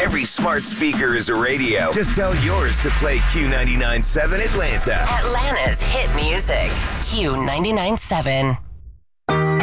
Every smart speaker is a radio. Just tell yours to play Q99.7 Atlanta. Atlanta's hit music. Q99.7.